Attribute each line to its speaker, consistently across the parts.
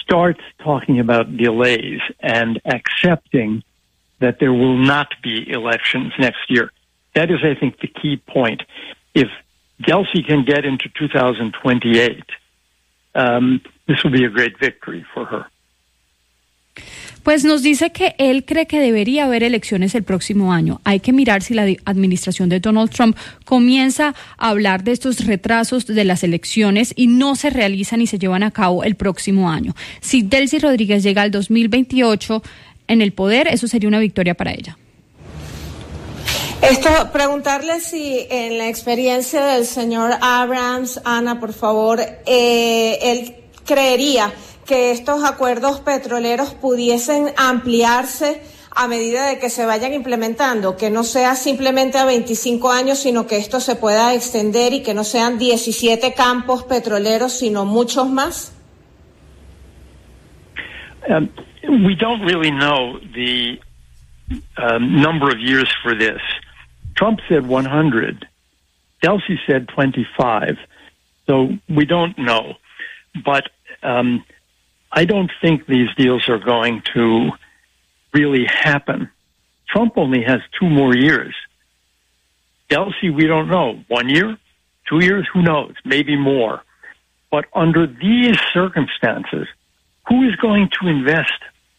Speaker 1: starts talking about delays and accepting that there will not be elections next year. That is, I think, the key point. If Delcy can get into 2028, this will be a great victory for her.
Speaker 2: Pues nos dice que él cree que debería haber elecciones el próximo año. Hay que mirar si la administración de Donald Trump comienza a hablar de estos retrasos de las elecciones y no se realizan y se llevan a cabo el próximo año. Si Delcy Rodríguez llega al 2028 en el poder, eso sería una victoria para ella.
Speaker 3: Preguntarle si en la experiencia del señor Abrams, Ana, por favor, él creería que estos acuerdos petroleros pudiesen ampliarse a medida de que se vayan implementando, que no sea simplemente a 25 años, sino que esto se pueda extender y que no sean 17 campos petroleros, sino muchos más?
Speaker 1: We don't really know the number of years for this. Trump said 100. Delcy said 25. So we don't know. But I don't think these deals are going to really happen. Trump only has 2 more years. Delcy, we don't know. 1 year? 2 years? Who knows? Maybe more. But under these circumstances, who is going to invest?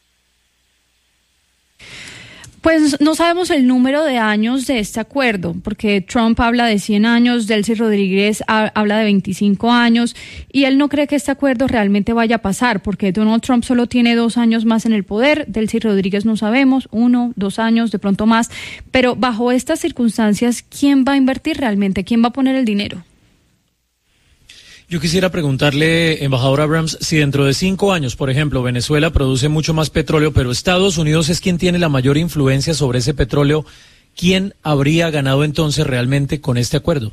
Speaker 2: Pues no sabemos el número de años de este acuerdo, porque Trump habla de 100 años, Delcy Rodríguez habla de 25 años, y él no cree que este acuerdo realmente vaya a pasar, porque Donald Trump solo tiene 2 años más en el poder, Delcy Rodríguez no sabemos, 1, 2 años, de pronto más, pero bajo estas circunstancias, ¿quién va a invertir realmente? ¿Quién va a poner el dinero?
Speaker 4: Yo quisiera preguntarle, embajador Abrams, si dentro de 5 años, por ejemplo, Venezuela produce mucho más petróleo, pero Estados Unidos es quien tiene la mayor influencia sobre ese petróleo, ¿quién habría ganado entonces realmente con este acuerdo?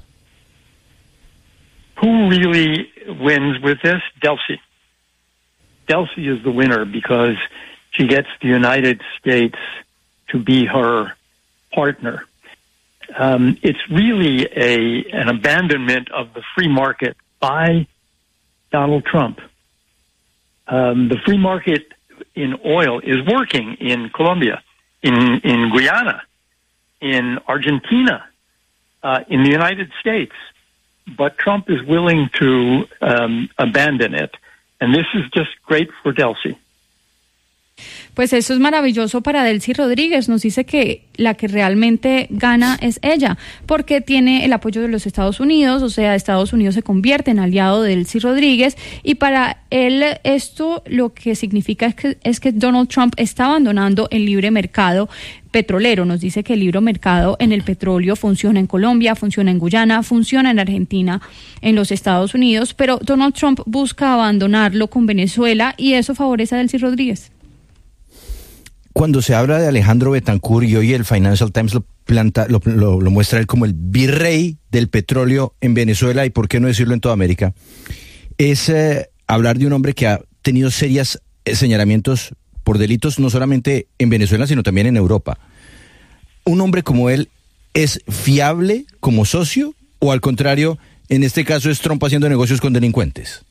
Speaker 1: Who really wins with this? Delcy. Delcy is the winner because she gets the United States to be her partner. It's really an abandonment of the free market by Donald Trump. The free market in oil is working in Colombia, in Guyana, in Argentina, in the United States. But Trump is willing to abandon it. And this is just great for Delcy.
Speaker 2: Pues eso es maravilloso para Delcy Rodríguez. Nos dice que la que realmente gana es ella, porque tiene el apoyo de los Estados Unidos, o sea, Estados Unidos se convierte en aliado de Delcy Rodríguez, y para él esto lo que significa es que Donald Trump está abandonando el libre mercado petrolero. Nos dice que el libre mercado en el petróleo funciona en Colombia, funciona en Guyana, funciona en Argentina, en los Estados Unidos, pero Donald Trump busca abandonarlo con Venezuela y eso favorece a Delcy Rodríguez.
Speaker 5: Cuando se habla de Alejandro Betancourt, y hoy el Financial Times lo muestra él como el virrey del petróleo en Venezuela y por qué no decirlo en toda América, es hablar de un hombre que ha tenido serios señalamientos por delitos no solamente en Venezuela sino también en Europa. ¿Un hombre como él es fiable como socio o al contrario, en este caso es Trump haciendo negocios con delincuentes?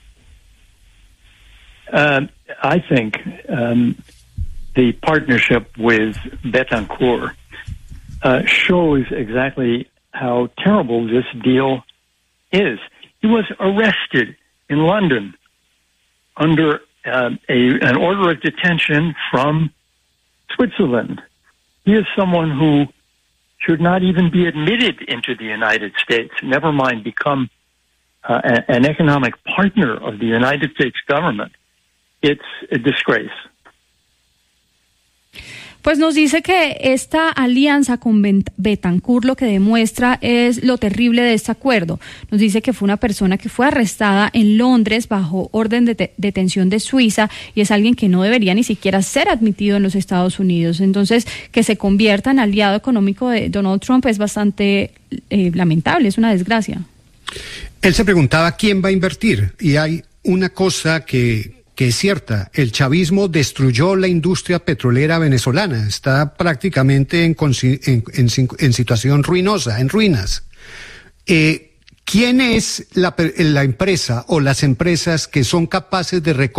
Speaker 1: I think the partnership with Betancourt shows exactly how terrible this deal is. He was arrested in London under an order of detention from Switzerland. He is someone who should not even be admitted into the United States, never mind become an economic partner of the United States government. It's a disgrace.
Speaker 2: Pues nos dice que esta alianza con Betancourt lo que demuestra es lo terrible de este acuerdo. Nos dice que fue una persona que fue arrestada en Londres bajo orden de detención de Suiza y es alguien que no debería ni siquiera ser admitido en los Estados Unidos. Entonces, que se convierta en aliado económico de Donald Trump es bastante lamentable, es una desgracia.
Speaker 6: Él se preguntaba quién va a invertir y hay una cosa que es cierta, el chavismo destruyó la industria petrolera venezolana, está prácticamente en situación ruinosa, en ruinas. ¿Quién es la empresa o las empresas que son capaces de